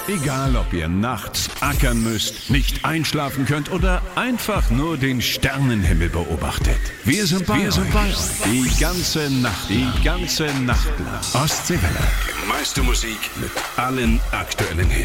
Egal, ob ihr nachts ackern müsst, nicht einschlafen könnt oder einfach nur den Sternenhimmel beobachtet. Wir sind bei euch. Die ganze Nacht lang. Ostseewelle. Die meiste Musik mit allen aktuellen Hits.